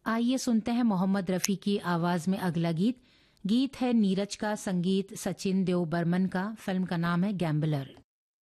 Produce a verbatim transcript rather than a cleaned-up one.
आइए सुनते हैं मोहम्मद रफ़ी की आवाज़ में अगला गीत। गीत है नीरज का, संगीत सचिन देव बर्मन का। फिल्म का नाम है गैम्बलर।